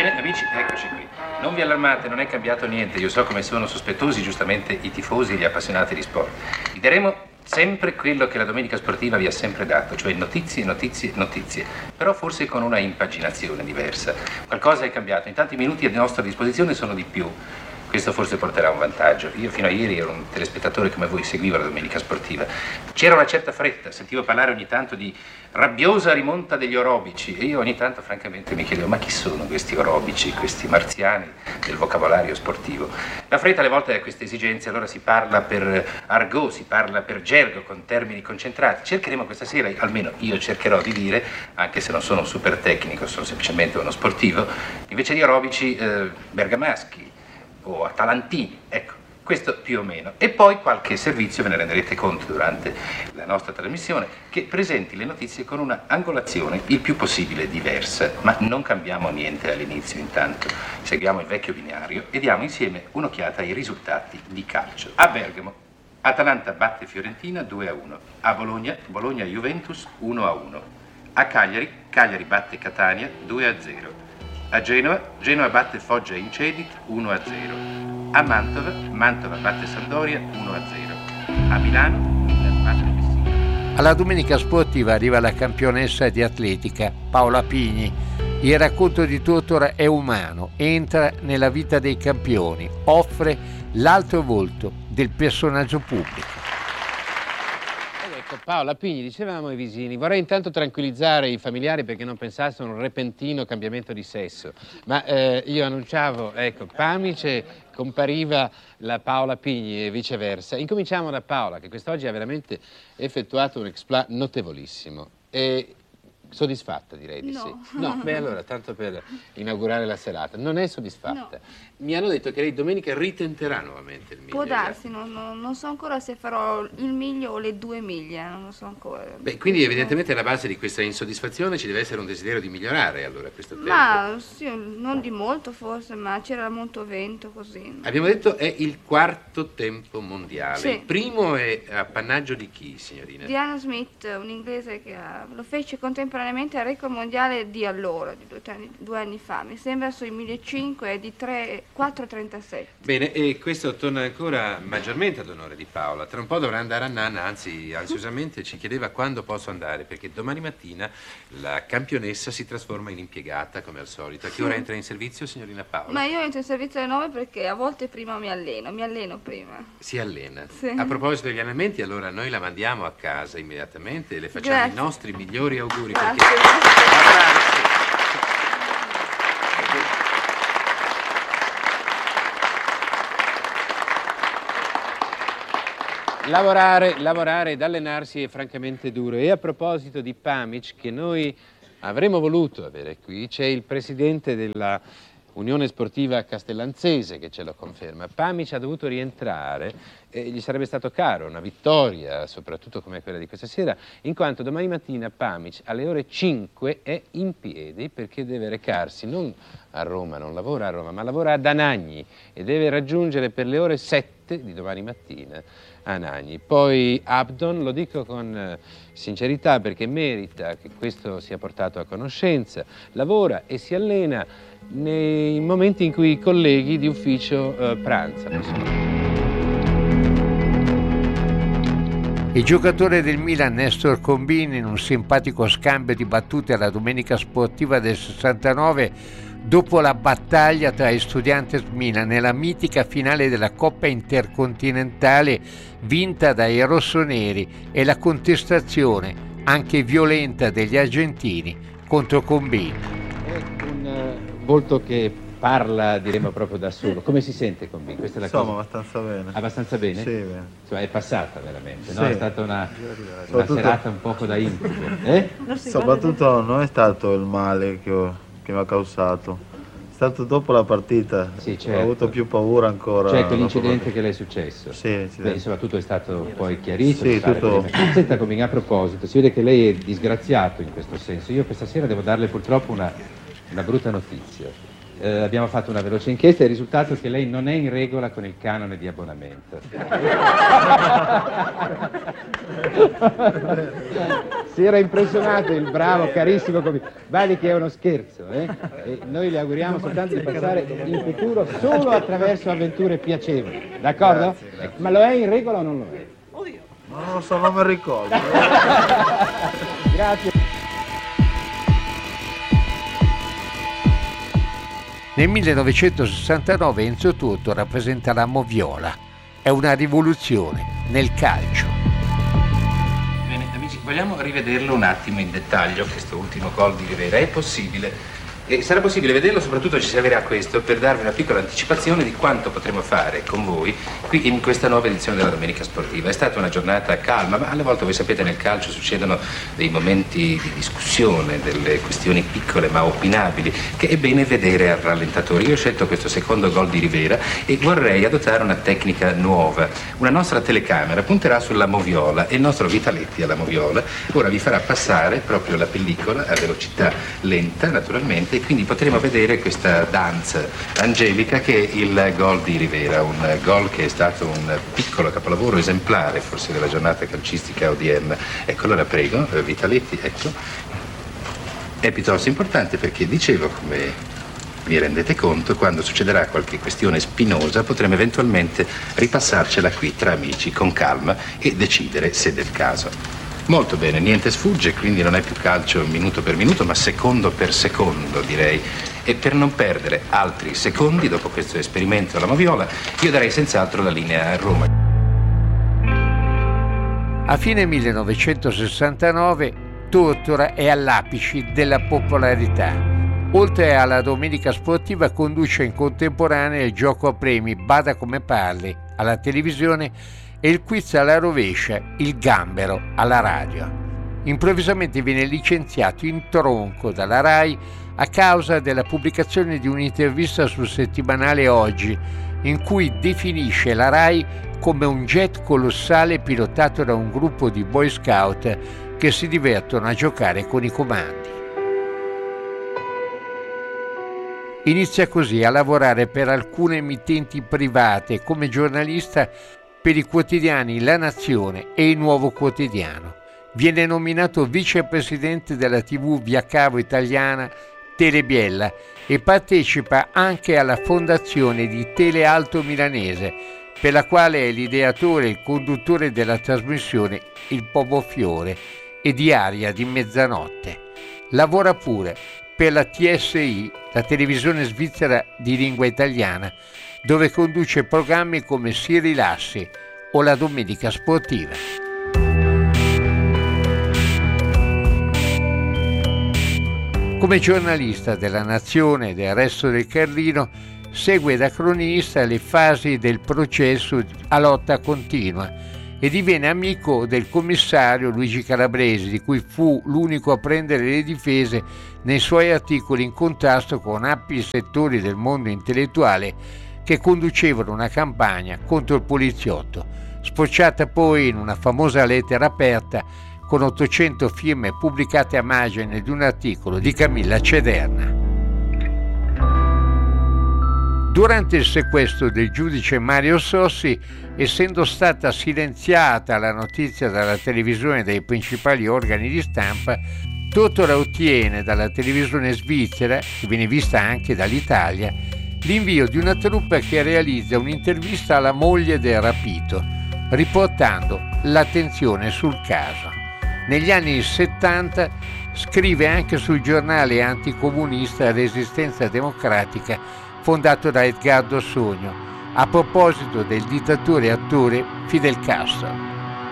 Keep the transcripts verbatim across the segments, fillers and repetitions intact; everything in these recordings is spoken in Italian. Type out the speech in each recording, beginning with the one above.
Bene, amici, eccoci qui. Non vi allarmate, non è cambiato niente. Io so come sono sospettosi giustamente i tifosi e gli appassionati di sport. Vi daremo sempre quello che la Domenica Sportiva vi ha sempre dato, cioè notizie, notizie, notizie. Però forse con una impaginazione diversa. Qualcosa è cambiato. Intanto i minuti a nostra disposizione sono di più. Questo forse porterà un vantaggio. Io fino a ieri ero un telespettatore come voi, seguivo la Domenica Sportiva. C'era una certa fretta, sentivo parlare ogni tanto di rabbiosa rimonta degli orobici e io ogni tanto francamente mi chiedevo ma chi sono questi orobici, questi marziani del vocabolario sportivo? La fretta alle volte ha queste esigenze, allora si parla per argot, si parla per gergo con termini concentrati. Cercheremo questa sera, almeno io cercherò di dire, anche se non sono un super tecnico, sono semplicemente uno sportivo, invece di orobici eh, bergamaschi o atalantini, ecco, questo più o meno. E poi qualche servizio, ve ne renderete conto durante la nostra trasmissione, che presenti le notizie con una angolazione il più possibile diversa, ma non cambiamo niente all'inizio intanto. Seguiamo il vecchio binario e diamo insieme un'occhiata ai risultati di calcio. A Bergamo, Atalanta batte Fiorentina due a uno. A Bologna, Bologna-Juventus uno a uno. A Cagliari, Cagliari batte Catania due a zero. A Genova, Genova batte Foggia in Cedit uno a zero. A Mantova, Mantova batte Sampdoria uno a zero. A Milano, Milan batte Messina. Alla Domenica Sportiva arriva la campionessa di atletica Paola Pigni. Il racconto di Tortora è umano, entra nella vita dei campioni, offre l'altro volto del personaggio pubblico. Paola Pigni, dicevamo ai vicini, vorrei intanto tranquillizzare i familiari perché non pensassero a un repentino cambiamento di sesso, ma eh, io annunciavo, ecco, Pamice, compariva la Paola Pigni e viceversa. Incominciamo da Paola, che quest'oggi ha veramente effettuato un exploit notevolissimo. E soddisfatta, direi di no. sì. No, beh allora, tanto per inaugurare la serata. Non è soddisfatta. No. Mi hanno detto che lei domenica ritenterà nuovamente il miglio. Può darsi, non, non, non so ancora se farò il miglio o le due miglia, non lo so ancora. Beh, quindi evidentemente alla base di questa insoddisfazione ci deve essere un desiderio di migliorare allora questo tempo. Ma sì, non di molto forse, ma c'era molto vento così. Abbiamo detto è il quarto tempo mondiale. Sì. Il primo è appannaggio di chi, signorina? Diana Smith, un inglese che ha, lo fece contemporaneamente al record mondiale di allora, di due anni, due anni fa. Mi sembra sui millecinquecento e di quattro virgola trentasette. Bene, e questo torna ancora maggiormente ad onore di Paola. Tra un po' dovrà andare a Nanna, anzi ansiosamente ci chiedeva quando posso andare, perché domani mattina la campionessa si trasforma in impiegata come al solito. A che ora entra in servizio, signorina Paola? Ma io entro in servizio alle nove perché a volte prima mi alleno, mi alleno prima. Si allena? Sì. A proposito degli allenamenti, allora noi la mandiamo a casa immediatamente e le facciamo Grazie. i nostri migliori auguri. Grazie. Perché... Lavorare, lavorare ed allenarsi è francamente duro. E a proposito di Pamic, che noi avremmo voluto avere qui, c'è il presidente della Unione Sportiva Castellanzese che ce lo conferma. Pamic ha dovuto rientrare e gli sarebbe stato caro una vittoria, soprattutto come quella di questa sera, in quanto domani mattina Pamic alle ore cinque è in piedi perché deve recarsi non a Roma, non lavora a Roma, ma lavora ad Anagni e deve raggiungere per le ore sette di domani mattina a Nagni. Poi Abdon, lo dico con eh, sincerità perché merita che questo sia portato a conoscenza, lavora e si allena nei momenti in cui i colleghi di ufficio eh, pranzano. Il giocatore del Milan Nestor Combini, in un simpatico scambio di battute alla Domenica Sportiva del sessantanove, dopo la battaglia tra Estudiantes Milan nella mitica finale della Coppa Intercontinentale vinta dai rossoneri e la contestazione anche violenta degli argentini contro Combini. È un uh, volto che parla, diremo, proprio da solo. Come si sente Combini? Questa è la Insomma, cosa... abbastanza bene. Abbastanza bene? Sì, bene. Cioè, è passata veramente, sì. No? È stata una, una Soprattutto... serata un poco da incubo. Eh? Soprattutto non è stato il male che, ho, che mi ha causato. È stato dopo la partita, sì, certo. Ho avuto più paura ancora. Cioè quell'incidente che le è successo? Sì, Beh, insomma tutto è stato poi chiarito. Sì, tutto. Senta Combini, a proposito, si vede che lei è disgraziato in questo senso. Io questa sera devo darle purtroppo una, una brutta notizia. Eh, abbiamo fatto una veloce inchiesta e il risultato è che lei non è in regola con il canone di abbonamento. Si era impressionato il bravo, carissimo commissario. Vale che è uno scherzo, eh? E noi le auguriamo soltanto di passare in futuro solo attraverso avventure piacevoli, d'accordo? Grazie, grazie. Ma lo è in regola o non lo è? Non lo so, non mi ricordo. Grazie. Nel millenovecentosessantanove Enzo Toto rappresenta la Moviola. È una rivoluzione nel calcio. Bene, amici, vogliamo rivederlo un attimo in dettaglio, questo ultimo gol di Rivera. È possibile? E sarà possibile vederlo, soprattutto ci servirà questo per darvi una piccola anticipazione di quanto potremo fare con voi qui in questa nuova edizione della Domenica Sportiva. È stata una giornata calma, ma alle volte, voi sapete, nel calcio succedono dei momenti di discussione, delle questioni piccole ma opinabili, che è bene vedere a rallentatore. Io ho scelto questo secondo gol di Rivera e vorrei adottare una tecnica nuova. Una nostra telecamera punterà sulla Moviola e il nostro Vitaletti alla Moviola ora vi farà passare proprio la pellicola a velocità lenta, naturalmente, e quindi potremo vedere questa danza angelica che è il gol di Rivera, un gol che è stato un piccolo capolavoro esemplare forse della giornata calcistica odierna. Ecco, allora prego, Vitaletti, ecco. È piuttosto importante perché, dicevo, come vi rendete conto, quando succederà qualche questione spinosa potremo eventualmente ripassarcela qui tra amici con calma e decidere se del caso. Molto bene, niente sfugge, quindi non è più calcio minuto per minuto, ma secondo per secondo, direi. E per non perdere altri secondi dopo questo esperimento alla Moviola, io darei senz'altro la linea a Roma. A fine millenovecentosessantanove Tortora è all'apice della popolarità. Oltre alla Domenica Sportiva conduce in contemporanea il gioco a premi Bada come parli alla televisione e il quiz alla rovescia, il Gambero, alla radio. Improvvisamente viene licenziato in tronco dalla RAI a causa della pubblicazione di un'intervista sul settimanale Oggi, in cui definisce la RAI come un jet colossale pilotato da un gruppo di boy scout che si divertono a giocare con i comandi. Inizia così a lavorare per alcune emittenti private come giornalista per i quotidiani La Nazione e Il Nuovo Quotidiano. Viene nominato vicepresidente della tivù via cavo italiana Telebiella e partecipa anche alla fondazione di Telealto Milanese, per la quale è l'ideatore e il conduttore della trasmissione Il Pobofiore e di Aria di Mezzanotte. Lavora pure per la T S I, la televisione svizzera di lingua italiana, dove conduce programmi come Si rilassi o la Domenica Sportiva. Come giornalista della Nazione e del Resto del Carlino, segue da cronista le fasi del processo a lotta continua e diviene amico del commissario Luigi Calabresi, di cui fu l'unico a prendere le difese nei suoi articoli in contrasto con ampi settori del mondo intellettuale che conducevano una campagna contro il poliziotto, sfociata poi in una famosa lettera aperta con ottocento firme pubblicate a margine di un articolo di Camilla Cederna. Durante il sequestro del giudice Mario Sossi, essendo stata silenziata la notizia dalla televisione e dai principali organi di stampa, Tortora ottiene dalla televisione svizzera, che viene vista anche dall'Italia, l'invio di una truppa che realizza un'intervista alla moglie del rapito, riportando l'attenzione sul caso. Negli anni settanta scrive anche sul giornale anticomunista Resistenza Democratica, fondato da Edgardo Sogno, a proposito del dittatore e attore Fidel Castro.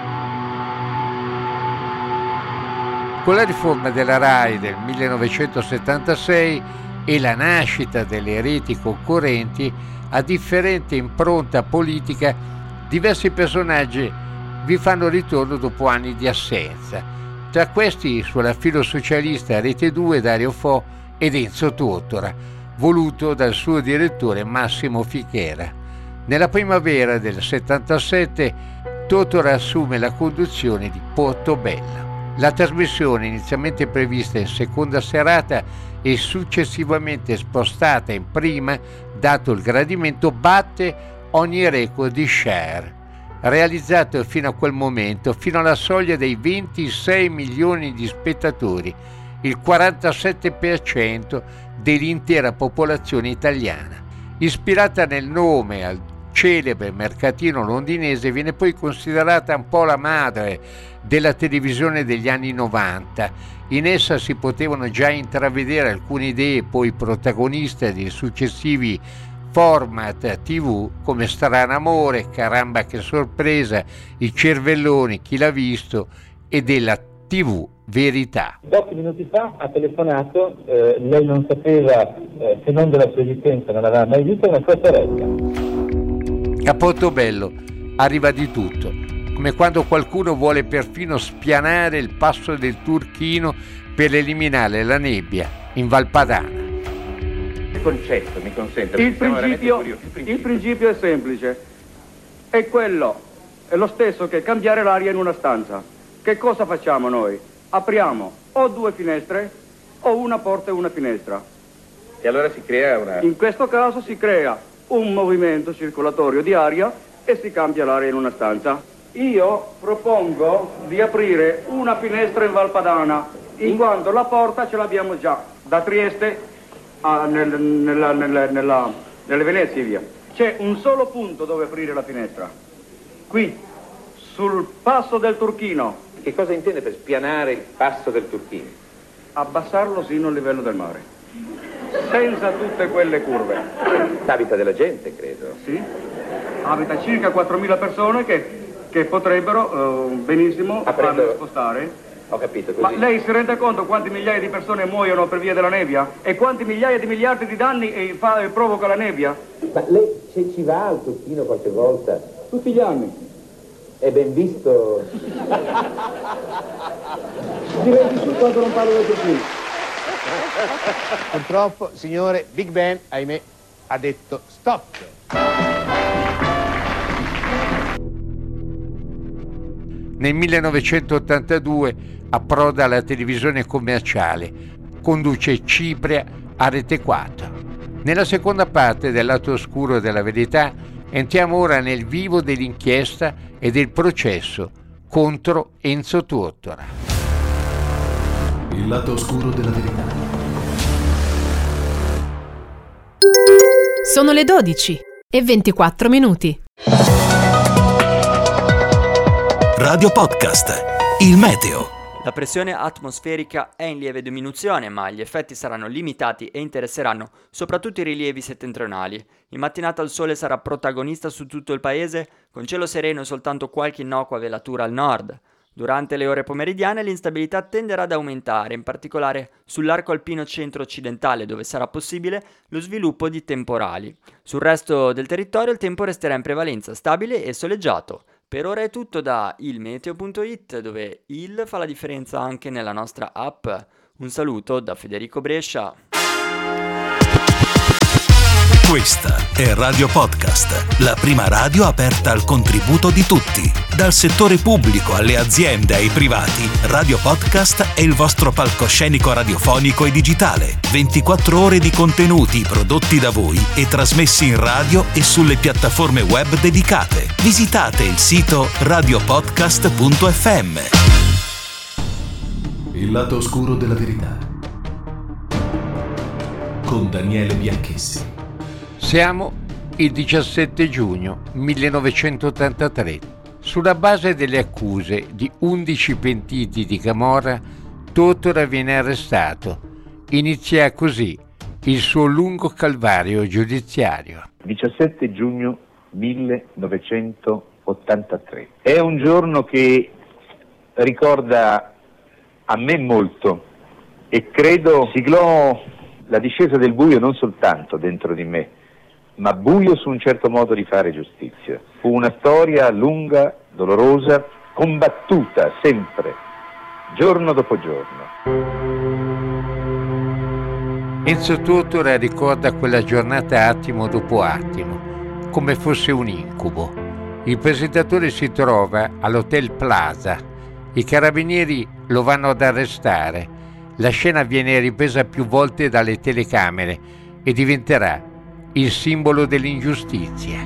Con la riforma della RAI del millenovecentosettantasei e la nascita delle reti concorrenti, a differente impronta politica, diversi personaggi vi fanno ritorno dopo anni di assenza. Tra questi sulla filosocialista Rete due Dario Fo ed Enzo Tortora, voluto dal suo direttore Massimo Fichera. Nella primavera del settantasette Tortora assume la conduzione di Portobello. La trasmissione, inizialmente prevista in seconda serata e successivamente spostata in prima, dato il gradimento, batte ogni record di share realizzato fino a quel momento, fino alla soglia dei ventisei milioni di spettatori, il quarantasette per cento dell'intera popolazione italiana. Ispirata nel nome al celebre mercatino londinese, viene poi considerata un po' la madre della televisione degli anni novanta. In essa si potevano già intravedere alcune idee poi protagoniste dei successivi format tivù come Strano Amore, Caramba che sorpresa, I Cervelloni, Chi l'ha visto, e della tivù Verità. Pochi minuti fa ha telefonato, eh, lei non sapeva eh, se non della sua esistenza, non aveva mai visto una sua sorella. A Portobello arriva di tutto, come quando qualcuno vuole perfino spianare il passo del Turchino per eliminare la nebbia in Valpadana. Il concetto mi consente. Il principio, il principio. il principio è semplice, è quello, è lo stesso che cambiare l'aria in una stanza. Che cosa facciamo noi? Apriamo o due finestre o una porta e una finestra. E allora si crea una... In questo caso si crea un movimento circolatorio di aria e si cambia l'aria in una stanza. Io propongo di aprire una finestra in Valpadana, in quanto la porta ce l'abbiamo già da Trieste a, nel, nella, nella, nella, nelle Venezie e via. C'è un solo punto dove aprire la finestra, qui, sul passo del Turchino. Che cosa intende per spianare il passo del Turchino? Abbassarlo sino al livello del mare, senza tutte quelle curve. Abita della gente, credo. Sì, abita circa quattromila persone che, che potrebbero uh, benissimo Aprendo... farle spostare. Ho capito, così. Ma lei si rende conto quanti migliaia di persone muoiono per via della nebbia? E quanti migliaia di miliardi di danni eh, fa, eh, provoca la nebbia? Ma lei ci, ci va al Turchino qualche volta? Tutti gli anni. È ben visto? Direi di su quando non parlo del Turchino. Purtroppo, signore, Big Ben, ahimè, ha detto stop. Nel millenovecentottantadue approda alla televisione commerciale, conduce Cipria a Rete quattro. Nella seconda parte del lato oscuro della verità entriamo ora nel vivo dell'inchiesta e del processo contro Enzo Tortora. Il lato oscuro della verità. Sono le dodici e ventiquattro minuti. Radio Podcast, il meteo. La pressione atmosferica è in lieve diminuzione, ma gli effetti saranno limitati e interesseranno soprattutto i rilievi settentrionali. In mattinata il sole sarà protagonista su tutto il paese, con cielo sereno e soltanto qualche innocua velatura al nord. Durante le ore pomeridiane l'instabilità tenderà ad aumentare, in particolare sull'arco alpino centro-occidentale, dove sarà possibile lo sviluppo di temporali. Sul resto del territorio il tempo resterà in prevalenza stabile e soleggiato. Per ora è tutto da ilmeteo punto it, dove il fa la differenza anche nella nostra app. Un saluto da Federico Brescia. Questa è Radio Podcast, la prima radio aperta al contributo di tutti. Dal settore pubblico alle aziende ai privati, Radio Podcast è il vostro palcoscenico radiofonico e digitale. ventiquattro ore di contenuti prodotti da voi e trasmessi in radio e sulle piattaforme web dedicate. Visitate il sito radiopodcast punto effe emme. Il lato oscuro della verità. Con Daniele Bianchessi. Siamo il diciassette giugno millenovecentottantatré. Sulla base delle accuse di undici pentiti di Camorra, Tortora viene arrestato. Inizia così il suo lungo calvario giudiziario. diciassette giugno millenovecentottantatré. È un giorno che ricorda a me molto e credo siglò la discesa del buio non soltanto dentro di me, ma buio su un certo modo di fare giustizia. Fu una storia lunga, dolorosa, combattuta sempre, giorno dopo giorno. Enzo Tortora ricorda quella giornata attimo dopo attimo, come fosse un incubo. Il presentatore si trova all'Hotel Plaza. I carabinieri lo vanno ad arrestare. La scena viene ripresa più volte dalle telecamere e diventerà il simbolo dell'ingiustizia.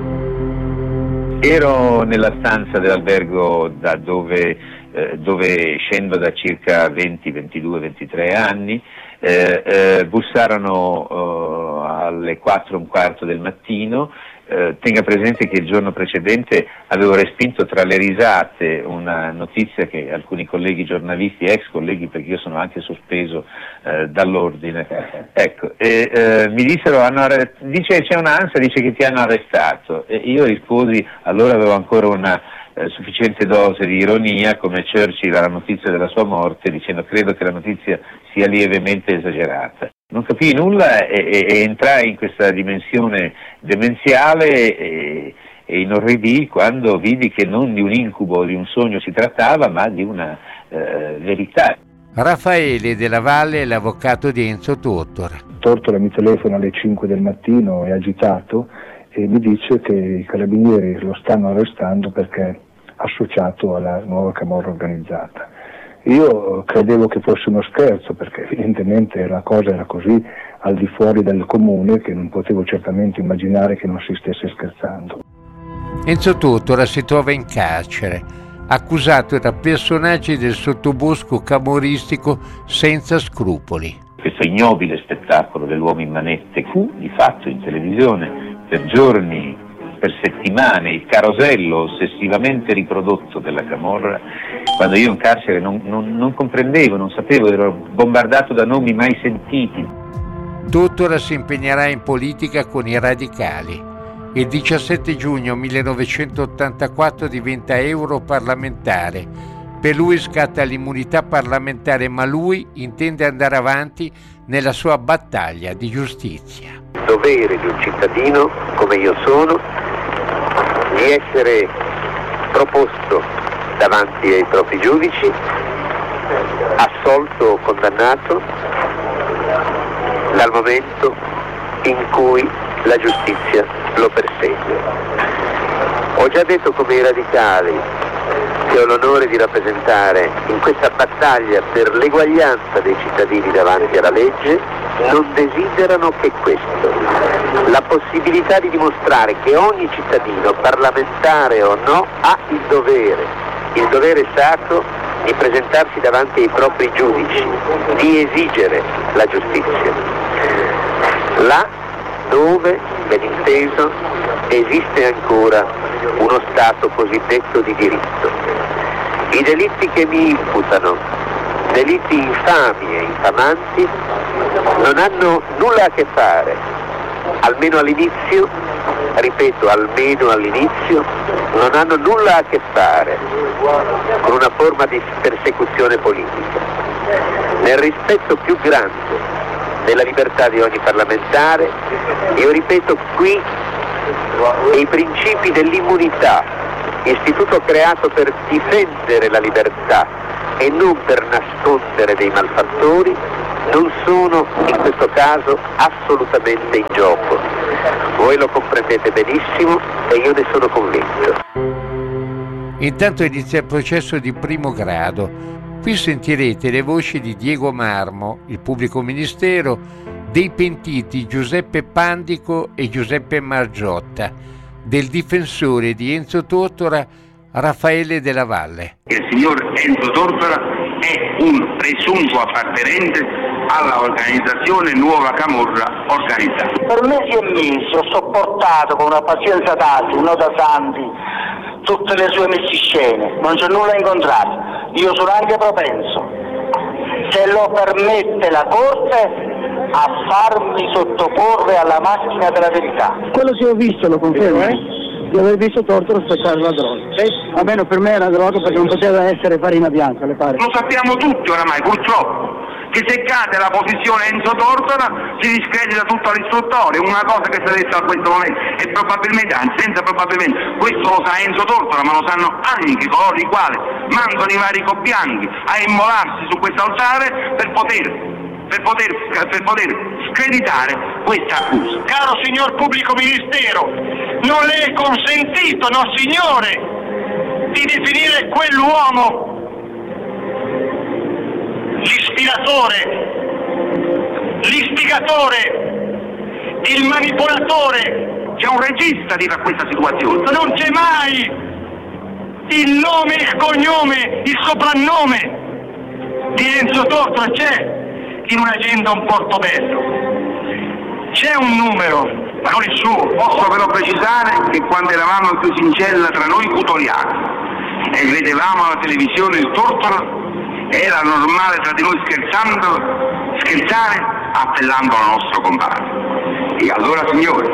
Ero nella stanza dell'albergo da dove, eh, dove scendo da circa venti, ventidue, ventitré anni. Eh, eh, bussarono eh, alle quattro e un quarto del mattino. Eh, tenga presente che il giorno precedente avevo respinto tra le risate una notizia che alcuni colleghi giornalisti, ex colleghi, perché io sono anche sospeso eh, dall'ordine, ecco, e, eh, mi dissero, hanno arre- dice c'è un'ansia, dice che ti hanno arrestato, e io risposi, allora avevo ancora una eh, sufficiente dose di ironia, come Churchill alla notizia della sua morte, dicendo credo che la notizia sia lievemente esagerata. Non capii nulla e, e, e entrai in questa dimensione demenziale e, e inorridì quando vidi che non di un incubo o di un sogno si trattava, ma di una eh, verità. Raffaele Della Valle è l'avvocato di Enzo Tortora. Tortora mi telefona alle cinque del mattino, è agitato e mi dice che i carabinieri lo stanno arrestando perché è associato alla nuova camorra organizzata. Io credevo che fosse uno scherzo, perché evidentemente la cosa era così al di fuori del comune che non potevo certamente immaginare che non si stesse scherzando. Enzo Tortora si trova in carcere, accusato da personaggi del sottobosco camorristico senza scrupoli. Questo ignobile spettacolo dell'uomo in manette fu di fatto in televisione per giorni, per settimane, il carosello ossessivamente riprodotto della camorra, quando io in carcere non, non, non comprendevo, non sapevo, ero bombardato da nomi mai sentiti. Tortora si impegnerà in politica con i radicali. Il diciassette giugno millenovecentottantaquattro diventa europarlamentare. Per lui scatta l'immunità parlamentare, ma lui intende andare avanti nella sua battaglia di giustizia. Dovere di un cittadino, come io sono, di essere proposto davanti ai propri giudici, assolto o condannato dal momento in cui la giustizia lo persegue. Ho già detto come i radicali che ho l'onore di rappresentare in questa battaglia per l'eguaglianza dei cittadini davanti alla legge, non desiderano che questo, la possibilità di dimostrare che ogni cittadino, parlamentare o no, ha il dovere, il dovere sacro di presentarsi davanti ai propri giudici, di esigere la giustizia. Là dove, ben inteso, esiste ancora uno Stato cosiddetto di diritto. I delitti che mi imputano, delitti infami e infamanti, non hanno nulla a che fare, almeno all'inizio, ripeto, almeno all'inizio, non hanno nulla a che fare con una forma di persecuzione politica. Nel rispetto più grande della libertà di ogni parlamentare, io ripeto qui i principi dell'immunità, istituto creato per difendere la libertà e non per nascondere dei malfattori, non sono in questo caso assolutamente in gioco. Voi lo comprendete benissimo e io ne sono convinto. Intanto inizia il processo di primo grado. Qui sentirete le voci di Diego Marmo, il pubblico ministero, dei pentiti Giuseppe Pandico e Giuseppe Margiotta, del difensore di Enzo Tortora, Raffaele Della Valle. Il signor Enzo Tortora è un presunto appartenente alla organizzazione Nuova Camorra Organizzata. Per mesi e mesi ho sopportato con una pazienza tale, un nota santi, tutte le sue messiscene, non c'è nulla in contrario. Io sono anche propenso, se lo permette la Corte, a farmi sottoporre alla macchina della verità. Quello che ho visto, lo confermo, eh? Di aver visto Tortora aspettare la droga. Eh? Almeno per me era droga perché non poteva essere farina bianca, le pare. Lo sappiamo tutti oramai, purtroppo, che se cade la posizione Enzo Tortora si discredita tutto l'istruttorio, una cosa che si è detta a questo momento, e probabilmente, anzi senza probabilmente, questo lo sa Enzo Tortora, ma lo sanno anche coloro i quali mandano i vari cobianchi a immolarsi su questo altare per poter Per poter, per poter screditare questa accusa. Caro signor pubblico ministero, non le è consentito, no signore, di definire quell'uomo cospiratore, l'istigatore, il manipolatore. C'è un regista dietro a questa situazione. Non c'è mai il nome, il cognome, il soprannome di Enzo Tortora, c'è in un'agenda un Portobello. C'è un numero, ma non il suo. Posso però precisare che quando eravamo chiusi in cella tra noi cutoliani e vedevamo alla televisione il Tortora, era normale tra di noi scherzando, scherzare appellando al nostro compagno. E allora, signori,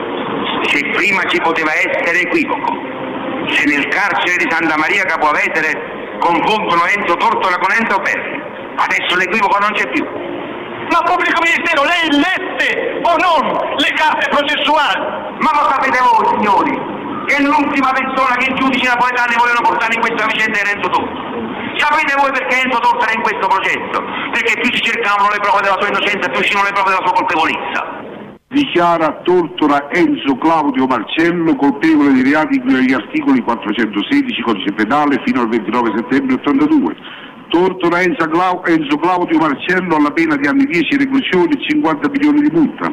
se prima ci poteva essere equivoco, se nel carcere di Santa Maria Capua Vetere confondono Enzo Tortora con Enzo Perri, adesso l'equivoco non c'è più. Ma pubblico ministero, lei lette o non le carte processuali? Ma lo sapete voi, signori, che l'ultima persona che i giudici napoletani volevano portare in questa vicenda era Enzo Tortora. Sapete voi perché Enzo Tortora è in questo processo? Perché più si cercavano le prove della sua innocenza, più uscivano le prove della sua colpevolezza. Dichiara Tortora Enzo Claudio Marcello colpevole di reati agli articoli quattrocentosedici codice penale fino al ventinove settembre ottantadue. Tortora Enzo, Clau- Enzo Claudio Marcello alla pena di anni dieci reclusione e cinquanta milioni di multa.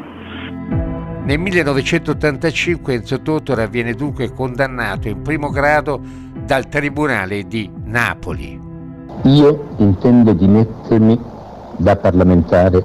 Nel millenovecentottantacinque Enzo Tortora viene dunque condannato in primo grado dal Tribunale di Napoli. Io intendo dimettermi da parlamentare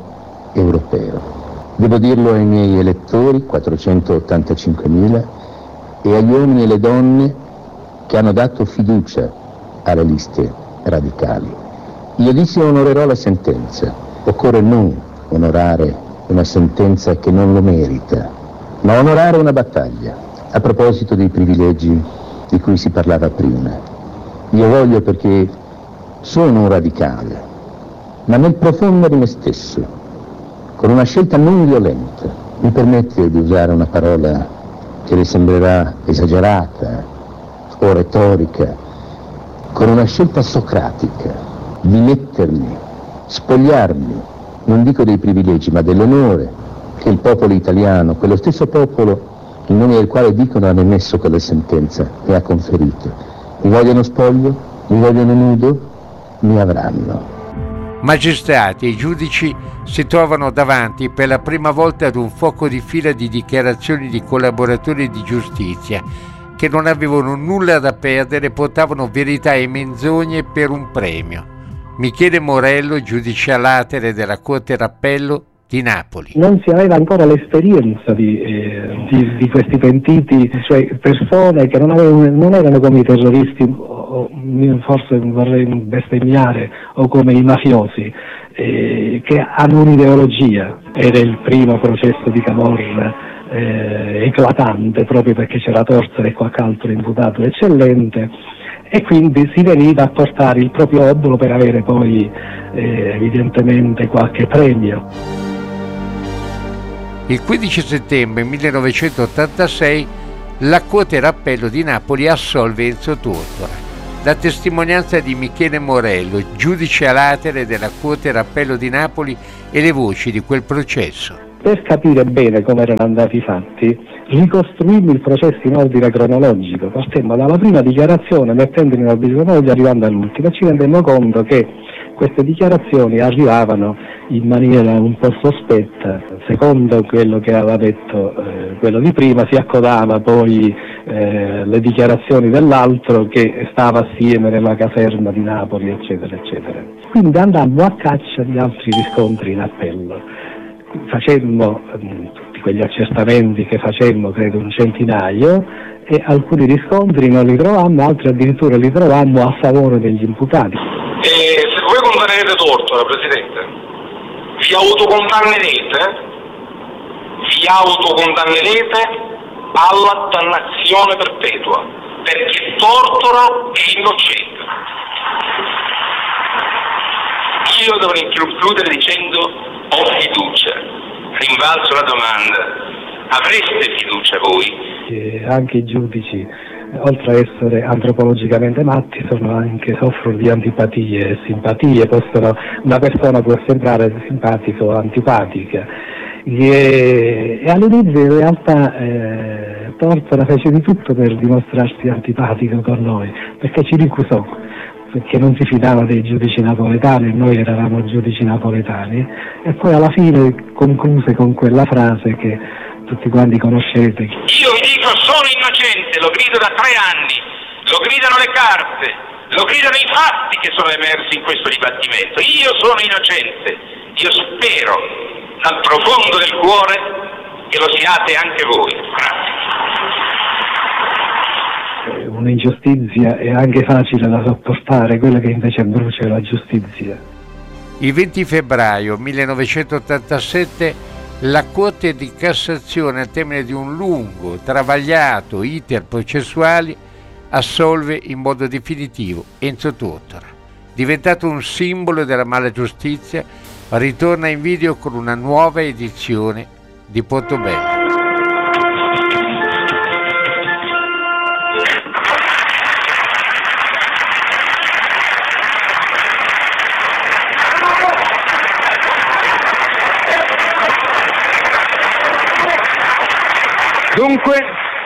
europeo. Devo dirlo ai miei elettori, quattrocentottantacinquemila, e agli uomini e alle donne che hanno dato fiducia alle liste radicali. Io dissi onorerò la sentenza. Occorre non onorare una sentenza che non lo merita, ma onorare una battaglia. A proposito dei privilegi di cui si parlava prima, io voglio, perché sono un radicale, ma nel profondo di me stesso, con una scelta non violenta, mi permette di usare una parola che le sembrerà esagerata o retorica, con una scelta socratica, di mettermi, spogliarmi, non dico dei privilegi, ma dell'onore che il popolo italiano, quello stesso popolo in nome del quale dicono hanno emesso quella sentenza, mi ha conferito. Mi vogliono spoglio, mi vogliono nudo, mi avranno. Magistrati e giudici si trovano davanti per la prima volta ad un fuoco di fila di dichiarazioni di collaboratori di giustizia che non avevano nulla da perdere, portavano verità e menzogne per un premio. Michele Morello, giudice a latere della Corte d'Appello di Napoli. Non si aveva ancora l'esperienza di, eh, di, di questi pentiti, cioè persone che non, avevano, non erano come i terroristi, o, forse vorrei bestemmiare, o come i mafiosi, eh, che hanno un'ideologia. Era il primo processo di Camorra eh, eclatante, proprio perché c'era Torsera e qualche altro imputato eccellente, e quindi si veniva a portare il proprio obolo per avere poi eh, evidentemente qualche premio. Il quindici settembre millenovecentottantasei la Corte d'Appello di Napoli assolve Enzo Tortora. La testimonianza di Michele Morello, giudice a latere della Corte d'Appello di Napoli, e le voci di quel processo. Per capire bene come erano andati i fatti, ricostruimmo il processo in ordine cronologico, partemmo dalla prima dichiarazione, mettendoli in ordine cronologico, arrivando all'ultima. Ci rendemmo conto che queste dichiarazioni arrivavano in maniera un po' sospetta. Secondo quello che aveva detto eh, quello di prima, si accodava poi eh, le dichiarazioni dell'altro che stava assieme nella caserma di Napoli, eccetera, eccetera. Quindi andammo a caccia di altri riscontri in appello. Facemmo eh, tutti quegli accertamenti che facemmo, credo un centinaio, e alcuni riscontri non li trovammo, altri addirittura li trovammo a favore degli imputati. E se voi condannerete Tortora, Presidente, vi autocondannerete, vi autocondannerete alla dannazione perpetua, perché Tortora è innocente. Io devo concludere dicendo: ho fiducia. Rinvalso la domanda: avreste fiducia voi? E anche i giudici, oltre a essere antropologicamente matti, sono anche, soffrono di antipatie e simpatie. Possono, una persona può sembrare simpatica o antipatica, e, e all'inizio in realtà eh, Tortora fece di tutto per dimostrarsi antipatico con noi, perché ci ricusò. perché non si fidava dei giudici napoletani, noi eravamo giudici napoletani, e poi alla fine concluse con quella frase che tutti quanti conoscete. Io vi dico sono innocente, lo grido da tre anni, lo gridano le carte, lo gridano i fatti che sono emersi in questo dibattimento. Io sono innocente, io spero dal profondo del cuore che lo siate anche voi. Grazie. Un'ingiustizia è anche facile da sopportare, quella che invece brucia è la giustizia. Il venti febbraio millenovecentottantasette la Corte di Cassazione, al termine di un lungo, travagliato iter processuali, assolve in modo definitivo Enzo Tortora. Diventato un simbolo della mala giustizia, ritorna in video con una nuova edizione di Portobello. Dunque,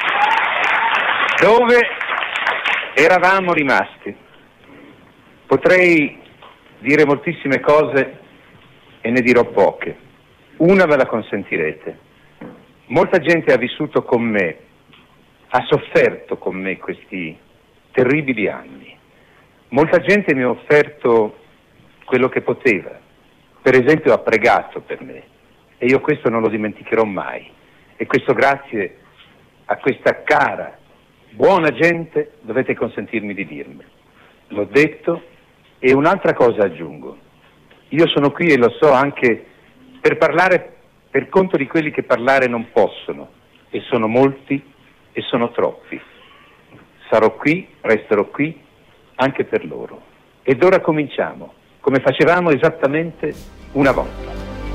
dove eravamo rimasti? Potrei dire moltissime cose e ne dirò poche. Una ve la consentirete. Molta gente ha vissuto con me, ha sofferto con me questi terribili anni. Molta gente mi ha offerto quello che poteva. Per esempio ha pregato per me e io questo non lo dimenticherò mai. E questo grazie a questa cara, buona gente, dovete consentirmi di dirmelo. L'ho detto e un'altra cosa aggiungo. Io sono qui e lo so anche per parlare per conto di quelli che parlare non possono, e sono molti e sono troppi. Sarò qui, resterò qui, anche per loro. Ed ora cominciamo, come facevamo esattamente una volta.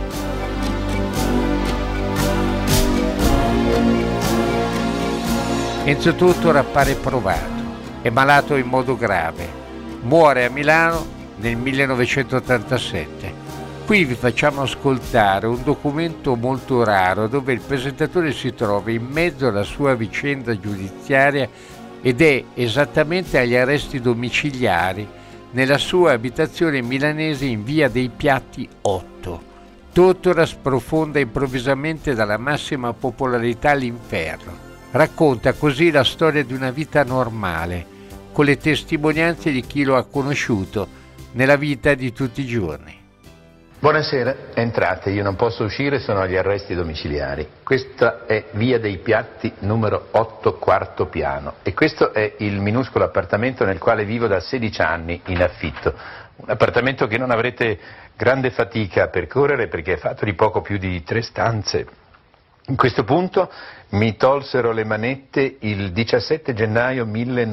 Enzo Tortora appare provato, è malato in modo grave, muore a Milano nel millenovecentottantasette. Qui vi facciamo ascoltare un documento molto raro dove il presentatore si trova in mezzo alla sua vicenda giudiziaria ed è esattamente agli arresti domiciliari nella sua abitazione milanese in via dei Piatti otto. Tortora sprofonda improvvisamente dalla massima popolarità all'inferno. Racconta così la storia di una vita normale, con le testimonianze di chi lo ha conosciuto nella vita di tutti i giorni. Buonasera, entrate, io non posso uscire, sono agli arresti domiciliari. Questa è via dei Piatti numero otto, quarto piano, e questo è il minuscolo appartamento nel quale vivo da sedici anni in affitto. Un appartamento che non avrete grande fatica a percorrere perché è fatto di poco più di tre stanze. In questo punto mi tolsero le manette il diciassette gennaio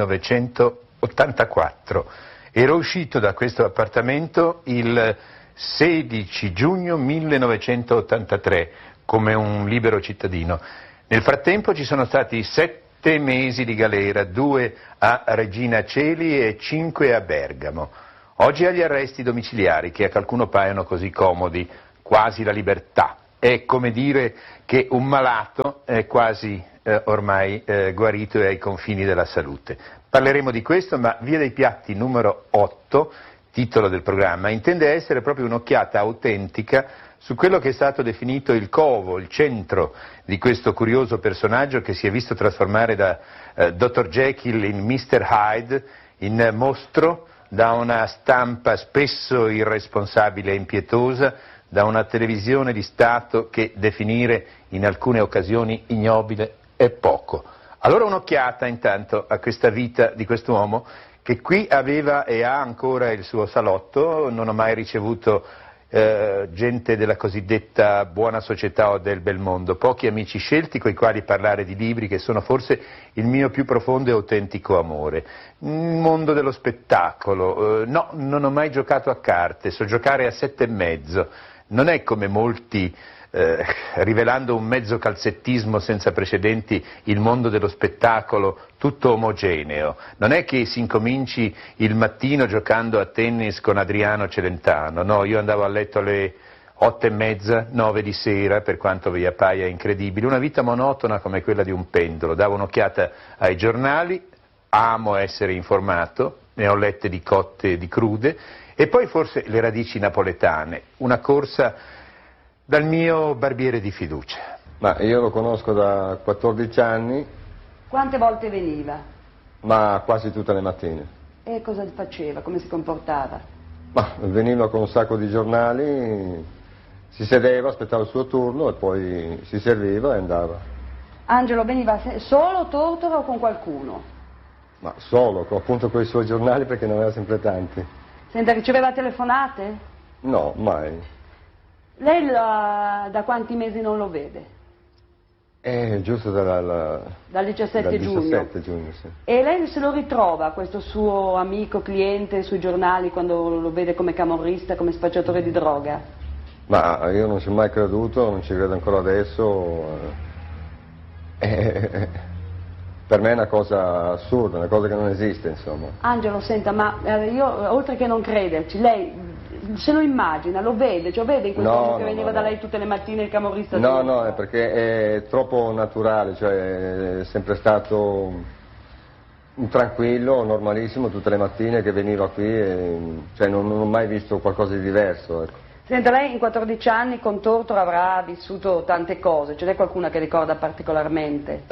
millenovecentottantaquattro. Ero uscito da questo appartamento il sedici giugno millenovecentottantatré come un libero cittadino. Nel frattempo ci sono stati sette mesi di galera, due a Regina Coeli e cinque a Bergamo. Oggi agli arresti domiciliari, che a qualcuno paiono così comodi, quasi la libertà. È come dire che un malato è quasi eh, ormai eh, guarito e ai confini della salute. Parleremo di questo, ma via dei Piatti numero otto, titolo del programma, intende essere proprio un'occhiata autentica su quello che è stato definito il covo, il centro di questo curioso personaggio che si è visto trasformare da eh, dottor Jekyll in mister Hyde, in mostro, da una stampa spesso irresponsabile e impietosa, da una televisione di Stato che definire in alcune occasioni ignobile è poco. Allora un'occhiata intanto a questa vita di quest'uomo che qui aveva e ha ancora il suo salotto. Non ho mai ricevuto eh, gente della cosiddetta buona società o del bel mondo, pochi amici scelti coi quali parlare di libri che sono forse il mio più profondo e autentico amore. Mondo dello spettacolo, eh, no, non ho mai giocato a carte, so giocare a sette e mezzo. Non è come molti, eh, rivelando un mezzo calzettismo senza precedenti, il mondo dello spettacolo tutto omogeneo. Non è che si incominci il mattino giocando a tennis con Adriano Celentano. No, io andavo a letto alle otto e mezza, nove di sera, per quanto vi appaia incredibile. Una vita monotona come quella di un pendolo. Davo un'occhiata ai giornali, amo essere informato, ne ho lette di cotte e di crude, e poi forse le radici napoletane, una corsa dal mio barbiere di fiducia. Ma io lo conosco da quattordici anni. Quante volte veniva? Ma quasi tutte le mattine. E cosa faceva? Come si comportava? Ma veniva con un sacco di giornali, si sedeva, aspettava il suo turno e poi si serviva e andava. Angelo veniva solo, Tortora o con qualcuno? Ma solo, appunto con i suoi giornali, perché ne aveva sempre tanti. Senta, riceveva telefonate? No, mai. Lei la, da quanti mesi non lo vede? Eh, giusto dalla, la, dal diciassette dal giugno. diciassette giugno, sì. E lei se lo ritrova, questo suo amico, cliente, sui giornali, quando lo vede come camorrista, come spacciatore di droga? Ma io non ci ho mai creduto, non ci credo ancora adesso. Eh, per me è una cosa assurda, una cosa che non esiste, insomma. Angelo, senta, ma eh, io, oltre che non crederci, lei se lo immagina, lo vede, cioè vede in questo No, uomo che no, veniva no, da no. lei tutte le mattine il camorrista? No, di- no, è perché è troppo naturale, cioè è sempre stato un tranquillo, normalissimo, tutte le mattine che veniva qui, e, cioè non, non ho mai visto qualcosa di diverso, ecco. Senta, lei in quattordici anni con Tortora avrà vissuto tante cose, ce n'è qualcuna che ricorda particolarmente?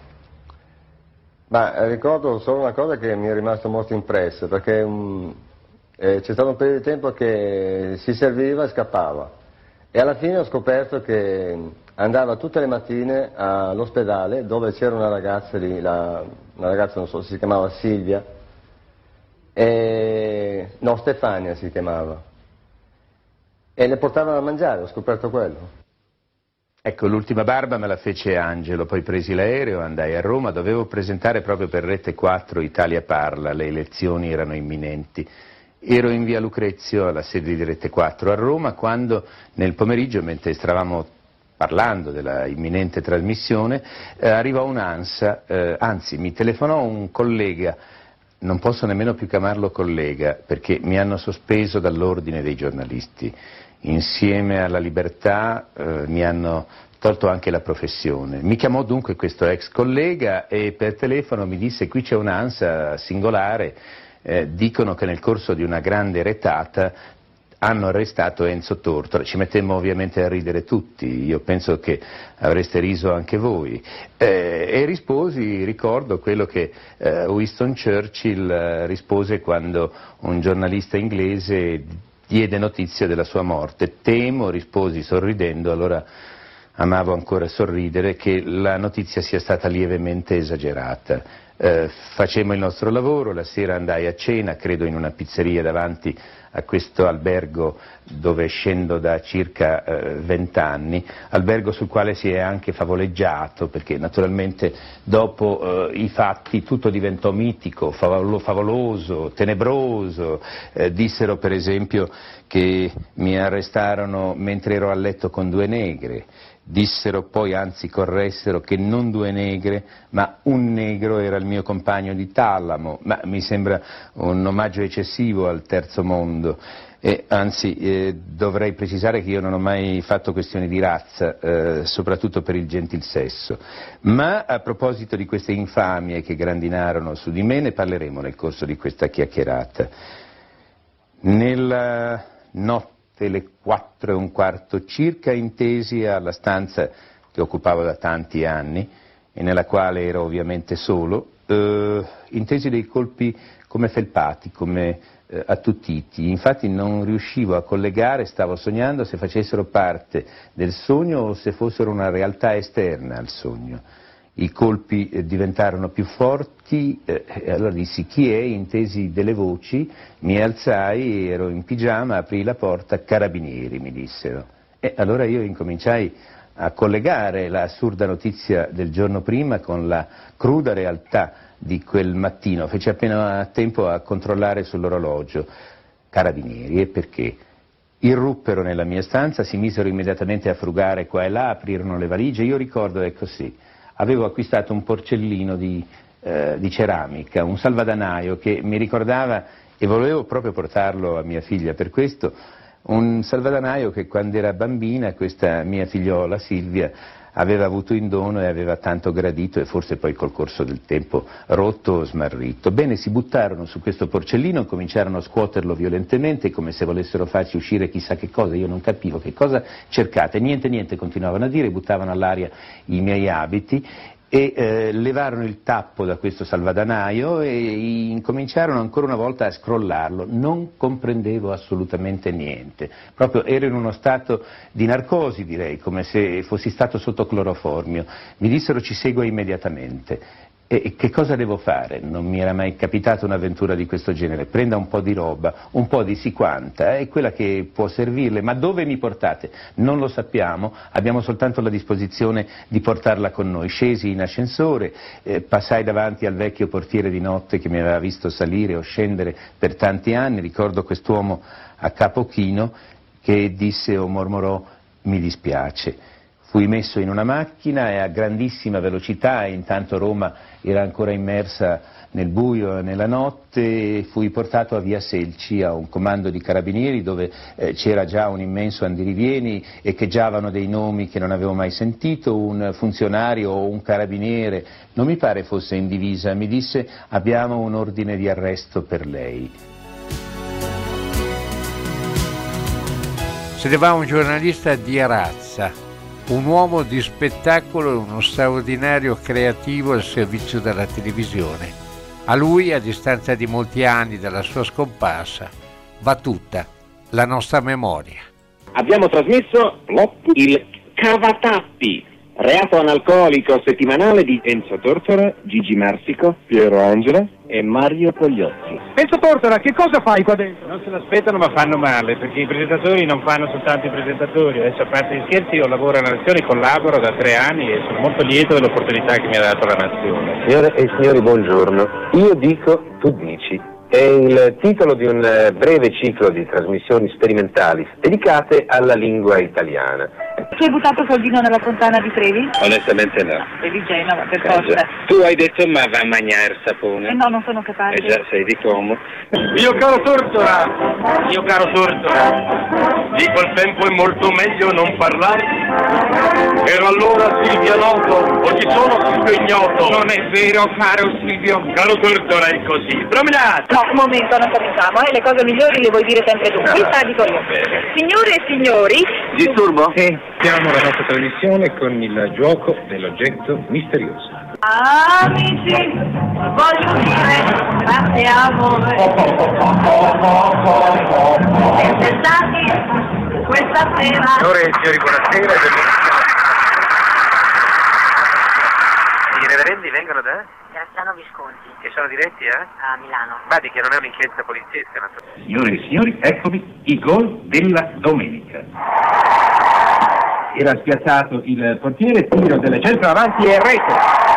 Ma ricordo solo una cosa che mi è rimasta molto impressa, perché um, eh, c'è stato un periodo di tempo che si serviva e scappava, e alla fine ho scoperto che andava tutte le mattine all'ospedale dove c'era una ragazza lì, la, una ragazza non so, si chiamava Silvia, e, no, Stefania si chiamava, e le portavano a mangiare, ho scoperto quello. Ecco, l'ultima barba me la fece Angelo, poi presi l'aereo, andai a Roma, dovevo presentare proprio per Rete quattro Italia Parla, le elezioni erano imminenti. Ero in via Lucrezio, alla sede di Rete quattro a Roma, quando nel pomeriggio, mentre stavamo parlando della imminente trasmissione, eh, arrivò un'ANSA, eh, anzi mi telefonò un collega, non posso nemmeno più chiamarlo collega, perché mi hanno sospeso dall'ordine dei giornalisti. Insieme alla libertà eh, mi hanno tolto anche la professione. Mi chiamò dunque questo ex collega e per telefono mi disse: qui c'è un'ANSA singolare, eh, dicono che nel corso di una grande retata hanno arrestato Enzo Tortora. Ci mettemmo ovviamente a ridere tutti, io penso che avreste riso anche voi, eh, e risposi, ricordo quello che eh, Winston Churchill eh, rispose quando un giornalista inglese diede notizia della sua morte. Temo, risposi sorridendo, allora amavo ancora sorridere, che la notizia sia stata lievemente esagerata. Eh, facemmo il nostro lavoro, la sera andai a cena, credo in una pizzeria davanti a questo albergo dove scendo da circa vent'anni, eh, albergo sul quale si è anche favoleggiato, perché naturalmente dopo eh, i fatti tutto diventò mitico, favolo, favoloso, tenebroso. Eh, dissero per esempio che mi arrestarono mentre ero a letto con due negre. Dissero poi, anzi corressero, che non due negre, ma un negro era il mio compagno di tallamo, ma mi sembra un omaggio eccessivo al terzo mondo. E, anzi, eh, dovrei precisare che io non ho mai fatto questioni di razza, eh, soprattutto per il gentil sesso. Ma a proposito di queste infamie che grandinarono su di me, ne parleremo nel corso di questa chiacchierata. Nella notte le quattro e un quarto circa intesi alla stanza che occupavo da tanti anni e nella quale ero ovviamente solo, eh, intesi dei colpi come felpati, come eh, attutiti. Infatti non riuscivo a collegare, stavo sognando, se facessero parte del sogno o se fossero una realtà esterna al sogno. I colpi eh, diventarono più forti, eh, e allora dissi: chi è? Intesi delle voci, mi alzai, ero in pigiama, aprii la porta, carabinieri, mi dissero. E allora io incominciai a collegare l'assurda notizia del giorno prima con la cruda realtà di quel mattino. Feci appena tempo a controllare sull'orologio. Carabinieri, e perché? Irruppero nella mia stanza, si misero immediatamente a frugare qua e là, aprirono le valigie. Io ricordo, è così, avevo acquistato un porcellino di, eh, di ceramica, un salvadanaio che mi ricordava, e volevo proprio portarlo a mia figlia per questo, Un salvadanaio che quando era bambina questa mia figliola Silvia aveva avuto in dono e aveva tanto gradito e forse poi col corso del tempo rotto o smarrito. Bene, si buttarono su questo porcellino, cominciarono a scuoterlo violentemente come se volessero farci uscire chissà che cosa. Io non capivo che cosa cercate, niente niente continuavano a dire, buttavano all'aria i miei abiti e eh, levarono il tappo da questo salvadanaio e incominciarono ancora una volta a scrollarlo. Non comprendevo assolutamente niente, proprio ero in uno stato di narcosi, direi, come se fossi stato sotto cloroformio. Mi dissero: ci segua immediatamente. E che cosa devo fare? Non mi era mai capitata un'avventura di questo genere. Prenda un po' di roba, un po' di sì quanta, è quella che può servirle. Ma dove mi portate? Non lo sappiamo, abbiamo soltanto la disposizione di portarla con noi. Scesi in ascensore, eh, passai davanti al vecchio portiere di notte che mi aveva visto salire o scendere per tanti anni. Ricordo quest'uomo a capo chino che disse o mormorò: mi dispiace. Fui messo in una macchina e a grandissima velocità, e intanto Roma era ancora immersa nel buio e nella notte, fui portato a Via Selci a un comando di carabinieri dove eh, c'era già un immenso andirivieni, echeggiavano dei nomi che non avevo mai sentito. Un funzionario o un carabiniere, non mi pare fosse in divisa, mi disse: abbiamo un ordine di arresto per lei. Sedeva un giornalista di razza, un uomo di spettacolo e uno straordinario creativo al servizio della televisione. A lui, a distanza di molti anni dalla sua scomparsa, va tutta la nostra memoria. Abbiamo trasmesso il Cavatappi, reato analcolico settimanale di Enzo Tortora, Gigi Marsico, Piero Angela e Mario Pogliozzi. Enzo Tortora, che cosa fai qua dentro? Non se l'aspettano ma fanno male, perché i presentatori non fanno soltanto i presentatori. Adesso, a parte gli scherzi, io lavoro alla Nazione, collaboro da tre anni e sono molto lieto dell'opportunità che mi ha dato la Nazione. Signore e signori, buongiorno. Io dico, tu dici. È il titolo di un breve ciclo di trasmissioni sperimentali dedicate alla lingua italiana. Tu hai buttato Soldino nella fontana di Trevi? Onestamente no. E di Genova, per Eh, forza. già. Tu hai detto ma va a mangiare il sapone. Eh no, non sono capace. Eh già, sei di Como. Io caro Tortora, io caro Tortora, di quel tempo è molto meglio non parlare. Ero allora Silvio Noto, oggi sono Silvio Ignoto. Non è vero, caro Silvio. Caro Tortora, è così. Promenade! No, un momento, non cominciamo, eh? Le cose migliori le vuoi dire sempre tu. Qui sta, dico io. Signore e signori... Disturbo? Sì, iniziamo la nostra trasmissione con il gioco dell'oggetto misterioso. Amici, voglio dire, grazie amore. Siete stati questa sera... Signore e signori, buonasera. I reverendi vengono da? Graziano Visconti. Che sono diretti a? A Milano. Badi che non è un'inchiesta poliziesca, naturalmente. Signore e signori, eccomi i gol della domenica. Era spiazzato il portiere, tiro del centro avanti e rete.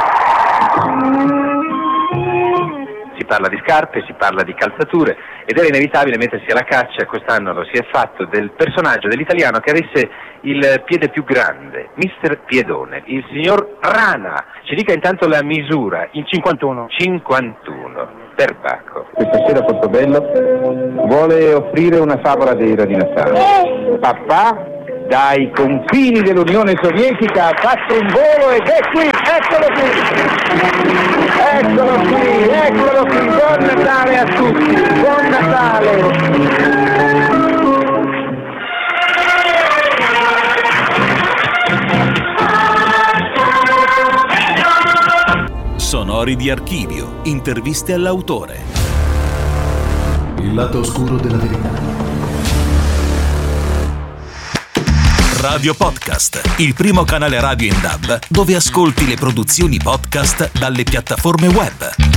Si parla di scarpe, si parla di calzature ed era inevitabile mettersi alla caccia, quest'anno lo si è fatto, del personaggio dell'italiano che avesse il piede più grande, mister Piedone, il signor Rana. Ci dica intanto la misura. In cinquantuno. cinquantuno, per Bacco. Questa sera Portobello vuole offrire una favola vera di Natale. Papà, dai confini dell'Unione Sovietica, ha fatto un volo ed è qui, eccolo qui! Eccolo qui, eccolo qui, buon Natale a tutti, buon Natale! Sonori di archivio, interviste all'autore. Il lato oscuro della verità. Radio Podcast, il primo canale radio in D A B dove ascolti le produzioni podcast dalle piattaforme web.